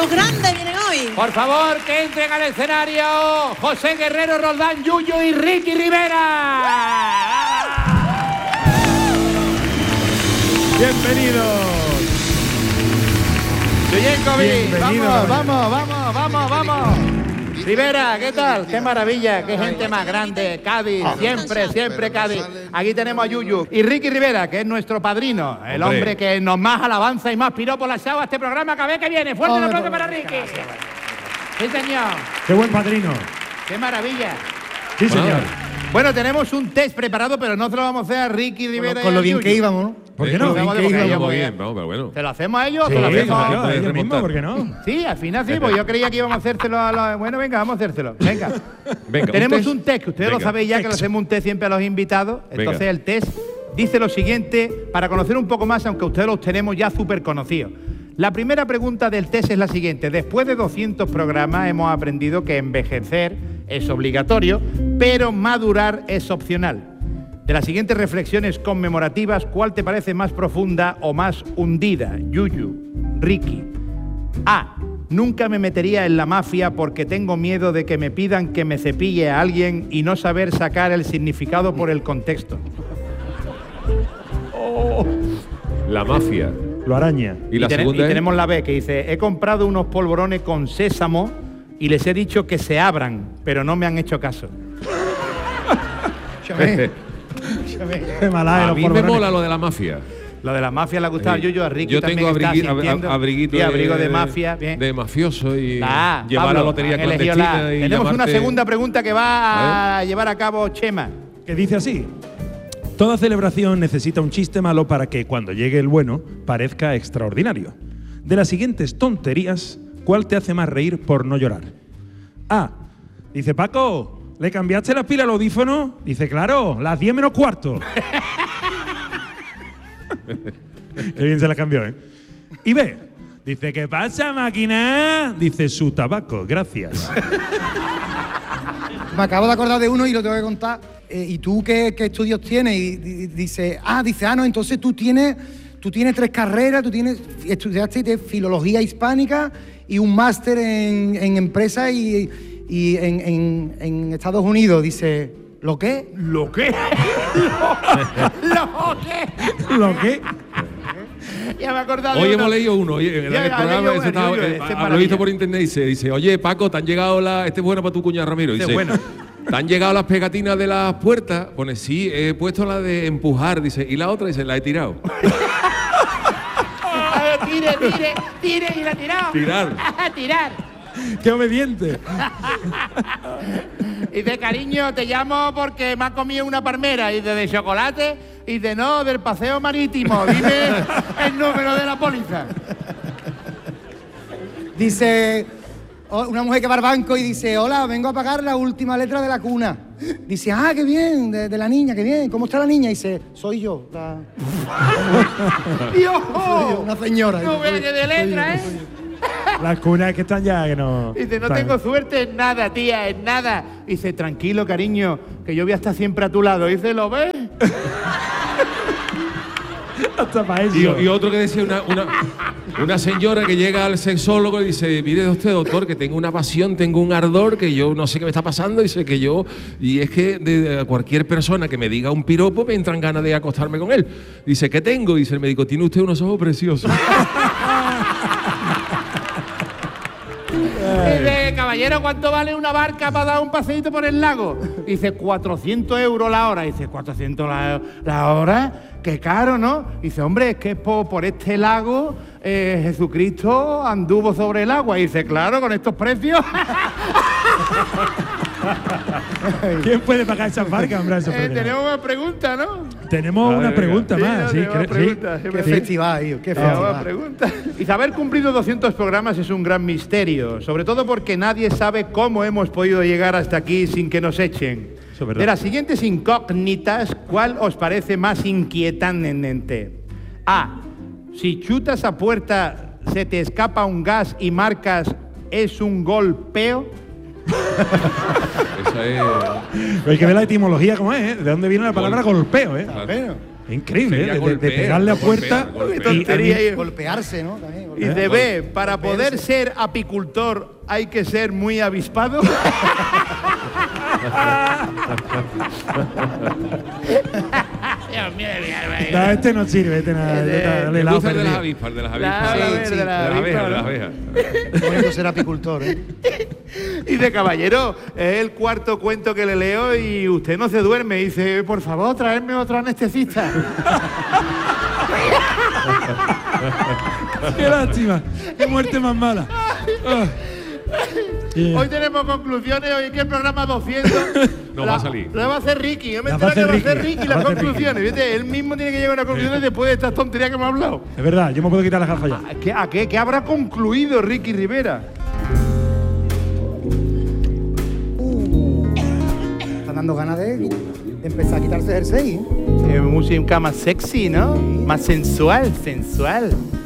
Los grandes vienen hoy. Por favor, que entren al escenario José Guerrero, Roldán, Yuyu y Ricky Rivera. Bienvenidos. Vamos. Rivera, ¿qué tal? Qué maravilla, qué gente más grande. Cádiz, siempre Cádiz. Aquí tenemos a Yuyu y Ricky Rivera, que es nuestro padrino, el hombre que nos más alabanza y más piropo la echado a este programa cada vez que viene. Fuerte el aplauso para Ricky. Sí, señor. Qué buen padrino. Qué maravilla. Sí, señor. Bueno, tenemos un test preparado, pero no se lo vamos a hacer a Ricky Rivera. Con lo bien que íbamos, ¿no? ¿Por qué no? Íbamos bien, no, pero bueno. ¿Se lo hacemos a ellos? Sí, ¿Se lo hacemos claro, a ellos mismos, ¿por qué no? Sí, al final sí, pues yo creía que íbamos a hacérselo a los... Bueno, venga, vamos a hacérselo. Venga. Tenemos un test, que ustedes lo sabéis ya, que lo hacemos un test siempre a los invitados. Entonces el test dice lo siguiente, para conocer un poco más, aunque ustedes los tenemos ya súper conocidos. La primera pregunta del test es la siguiente. Después de 200 programas hemos aprendido que envejecer es obligatorio, pero madurar es opcional. De las siguientes reflexiones conmemorativas, ¿cuál te parece más profunda o más hundida? Yuyu, Ricky. A. Nunca me metería en la mafia porque tengo miedo de que me pidan que me cepille a alguien y no saber sacar el significado por el contexto. La mafia. Lo araña. Y la segunda tenemos la B, que dice: he comprado unos polvorones con sésamo y les he dicho que se abran, pero no me han hecho caso. Qué mala, a mí me mola lo de la mafia. Lo de la mafia le ha gustado a Yuyu, a Ricky. Yo también tengo abriguito y abrigo de mafia, bien. de mafioso y llevar Pablo, la lotería clandestina. Y tenemos una llamarte... segunda pregunta que va a llevar a cabo Chema. Que dice así: toda celebración necesita un chiste malo para que cuando llegue el bueno parezca extraordinario. De las siguientes tonterías, ¿cuál te hace más reír por no llorar? A. Dice: Paco, ¿le cambiaste las pilas al audífono? Dice: claro, las 10 menos cuarto. Qué bien se la cambió, ¿eh? Y B. Dice: ¿qué pasa, máquina? Dice: su tabaco, gracias. Me acabo de acordar de uno y lo tengo que contar. ¿Y tú qué estudios tienes? Y dice, no, entonces tú tienes 3 carreras, estudiaste filología hispánica y un máster en empresas y en Estados Unidos. Dice, ¿lo qué? ¿Lo qué? ¿Lo qué? Ya me he acordado. Hoy hemos leído uno, en el programa lo he visto por internet y dice, oye, Paco, te han llegado este es bueno para tu cuñado Ramiro. Dice, bueno. ¿te han llegado las pegatinas de las puertas? Pone, sí, he puesto la de empujar, dice, y la otra, dice, la he tirado. Tire y la he tirado. Tirar. ¡Qué obediente! Y de cariño, te llamo porque me ha comido una palmera. Y de chocolate. Y de no, del paseo marítimo. Dime el número de la póliza. Dice, una mujer que va al banco y dice, hola, vengo a pagar la última letra de la cuna. Dice, qué bien, de la niña, qué bien. ¿Cómo está la niña? Y dice, soy yo. ¡Dios! Una señora. No veas que de letra, ¿eh? Las cunas que están ya, que no... Dice, no tengo suerte en nada, tía, en nada. Dice, tranquilo, cariño, que yo voy a estar siempre a tu lado. Dice, ¿lo ves? Hasta para eso. Y otro que decía, una señora que llega al sexólogo y dice, mire usted, doctor, que tengo una pasión, tengo un ardor, que yo no sé qué me está pasando. Dice que yo... Y es que de cualquier persona que me diga un piropo me entran ganas de acostarme con él. Dice, ¿qué tengo? Dice el médico, tiene usted unos ojos preciosos. Dice, caballero, ¿cuánto vale una barca para dar un paseíto por el lago? Dice, 400 euros la hora. Dice, 400 la hora, qué caro, ¿no? Dice, hombre, es que por este lago Jesucristo anduvo sobre el agua. Y dice, claro, con estos precios. ¿Quién puede pagar esas barcas, hombre? Tenemos una pregunta, ¿no? Tenemos una pregunta más. Sí, Qué festival, qué festival. Pregunta. Y haber cumplido 200 programas es un gran misterio, sobre todo porque nadie sabe cómo hemos podido llegar hasta aquí sin que nos echen. De las siguientes incógnitas, ¿cuál os parece más inquietante? A. Si chutas a puerta, se te escapa un gas y marcas, ¿es un golpeo? Esa es... Hay que ver la etimología cómo es, ¿eh? ¿De dónde viene la palabra golpeo, eh? Claro. Increíble, Sería de golpear, pegarle a puerta golpear. Qué tontería. Y Golpearse, ¿no? También, y golpearse. se ve, para poder ser apicultor hay que ser muy avispado. No, este no sirve, este nada. Me gusta el de las avispas, de las avispas. Sí, de las avispas, de las ¿no? abejas. Qué bonito ser apicultor, ¿eh? Y de caballero, es el cuarto cuento que le leo y usted no se duerme. Y dice, por favor, traedme otro anestesista. Qué lástima, qué muerte más mala. Ah. Hoy tenemos conclusiones, hoy que el programa 200 No va a salir. La va a hacer Ricky. Yo me La va a entero que va a hacer hacer Ricky, Ricky la las va a hacer conclusiones. ¿Viste? Él mismo tiene que llegar a unas conclusiones después de estas tonterías que hemos hablado. Es verdad, yo me puedo quitar las gafas ya. ¿A qué habrá concluido Ricky Rivera? Están dando ganas de empezar a quitarse el jersey, ¿eh? Música más sexy, ¿no? Más sensual.